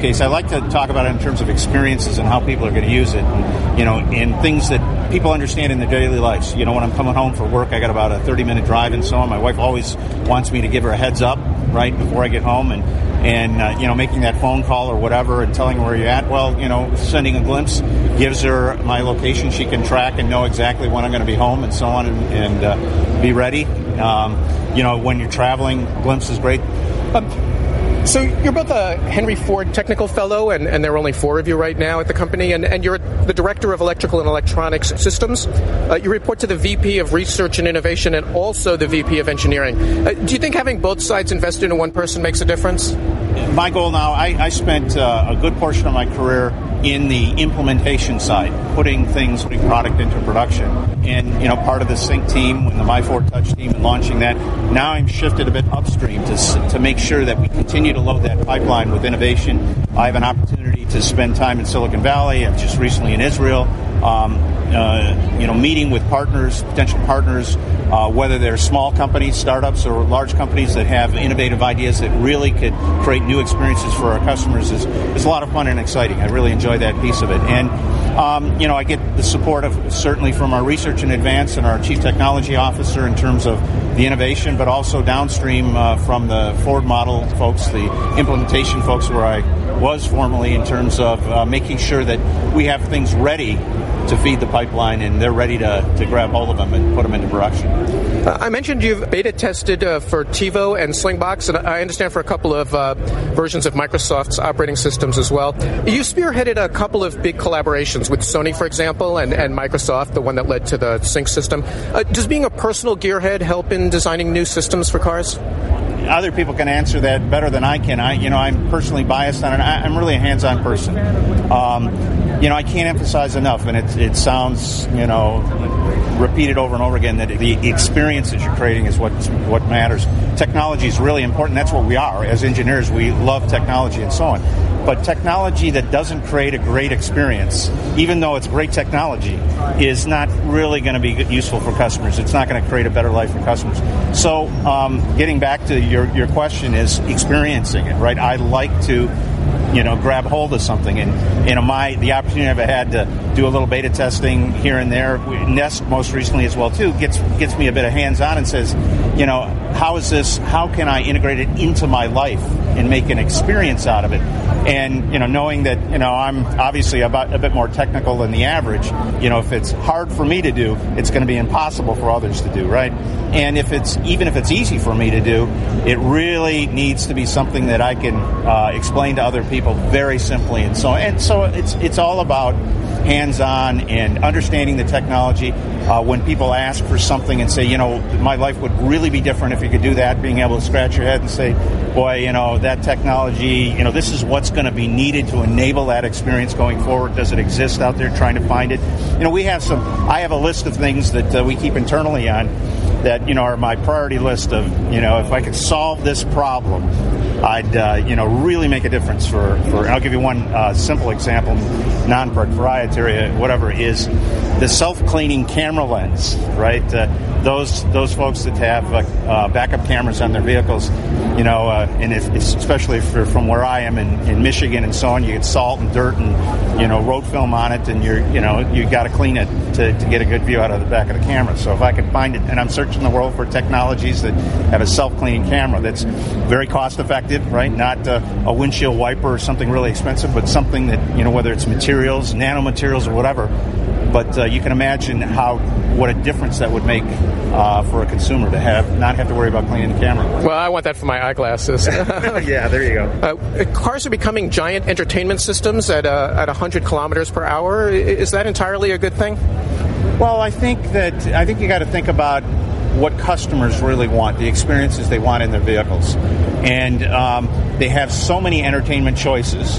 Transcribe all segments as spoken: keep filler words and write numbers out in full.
case, I like to talk about it in terms of experiences and how people are going to use it, and, you know, and things that people understand in their daily lives. You know, when I'm coming home for work, I got about a thirty-minute drive and so on. My wife always wants me to give her a heads up, right, before I get home, and, and uh, you know, making that phone call or whatever and telling her where you're at. Well, you know, sending a glimpse gives her my location. She can track and know exactly when I'm going to be home and so on, and, and uh, be ready. Um, you know, when you're traveling, Glimpse is great. Um, So you're both a Henry Ford Technical Fellow, and, and there are only four of you right now at the company, and, and you're the Director of Electrical and Electronics Systems. Uh, you report to the V P of Research and Innovation and also the V P of Engineering. Uh, do you think having both sides invested in one person makes a difference? My goal now, I, I spent uh, a good portion of my career in the implementation side, putting things, putting product into production. And, you know, part of the Sync team, when the My Ford Touch team, and launching that, now I'm shifted a bit upstream to to make sure that we continue to load that pipeline with innovation. I have an opportunity to spend time in Silicon Valley. I'm just recently in Israel, um, uh, you know, meeting with partners, potential partners, uh, whether they're small companies, startups, or large companies that have innovative ideas that really could create new experiences for our customers. is is a lot of fun and exciting. I really enjoy that piece of it. And, um, you know, I get the support of certainly from our research and advance and our chief technology officer in terms of the innovation, but also downstream uh, from the Ford model folks, the implementation folks where I was formerly, in terms of uh, making sure that we have things ready to feed the pipeline, and they're ready to, to grab hold of them and put them into production. Uh, I mentioned you've beta tested uh, for TiVo and Slingbox, and I understand for a couple of uh, versions of Microsoft's operating systems as well. You spearheaded a couple of big collaborations with Sony, for example, and, and Microsoft, the one that led to the Sync system. Uh, does being a personal gearhead help in designing new systems for cars? Other people can answer that better than I can. I, you know, I'm personally biased on it. I, I'm really a hands-on person. Um, you know, I can't emphasize enough, and it, it sounds, you know, repeated over and over again, that the experience that you're creating is what what matters. Technology is really important. That's what we are. As engineers, we love technology and so on. But technology that doesn't create a great experience, even though it's great technology, is not really going to be useful for customers. It's not going to create a better life for customers. So um, getting back to your, your question is experiencing it, right? I like to, you know, grab hold of something. And, you know, my the opportunity I've had to do a little beta testing here and there, Nest most recently as well, too, gets gets me a bit of hands-on and says, you know, how is this, how can I integrate it into my life and make an experience out of it? And, you know, knowing that, you know, I'm obviously about a bit more technical than the average, you know, if it's hard for me to do, it's going to be impossible for others to do, right? And if it's, even if it's easy for me to do, it really needs to be something that I can uh, explain to other people very simply. And so, and so it's, it's all about hands-on and understanding the technology. Uh, when people ask for something and say, you know, my life would really be different if you could do that, being able to scratch your head and say, boy, you know, that technology, you know, this is what's going to be needed to enable that experience going forward. Does it exist out there? Trying to find it. You know, we have some, I have a list of things that uh, we keep internally on that, you know, are my priority list of, you know, if I could solve this problem, I'd, uh, you know, really make a difference for, for I'll give you one uh, simple example, non-proprietary, whatever, is the self-cleaning camera lens, right? Uh, those those folks that have uh, uh, backup cameras on their vehicles, you know, uh, and if, especially if you're from where I am in, in Michigan and so on, you get salt and dirt and, you know, road film on it, and you're, you know, you got to clean it to, to get a good view out of the back of the camera. So if I could find it, and I'm searching the world for technologies that have a self-cleaning camera that's very cost-effective, right? Not uh, a windshield wiper or something really expensive, but something that, you know, whether it's materials, nanomaterials, or whatever. But uh, you can imagine how what a difference that would make uh, for a consumer to have not have to worry about cleaning the camera. Well, I want that for my eyeglasses. Yeah, there you go. Uh, cars are becoming giant entertainment systems at uh, at one hundred kilometers per hour. Is that entirely a good thing? Well, I think that I think you got to think about what customers really want, the experiences they want in their vehicles. And um, they have so many entertainment choices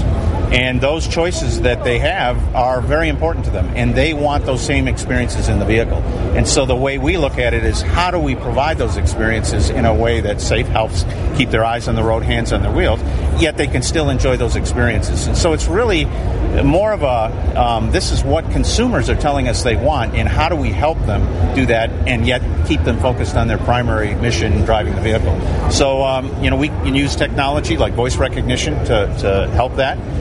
And those choices that they have are very important to them, and they want those same experiences in the vehicle. And so the way we look at it is, how do we provide those experiences in a way that's safe, helps keep their eyes on the road, hands on their wheels, yet they can still enjoy those experiences. And so it's really more of a, um, this is what consumers are telling us they want, and how do we help them do that and yet keep them focused on their primary mission, driving the vehicle. So, um, you know, we can use technology like voice recognition to, to help that.